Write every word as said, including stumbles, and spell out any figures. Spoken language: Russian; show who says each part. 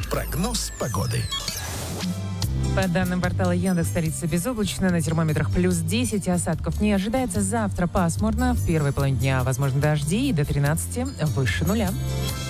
Speaker 1: Прогноз погоды.
Speaker 2: По данным портала Яндекс, столица безоблачно, на термометрах плюс десять, осадков не ожидается. Завтра пасмурно, в первой половине дня возможны дожди и до тринадцати выше нуля.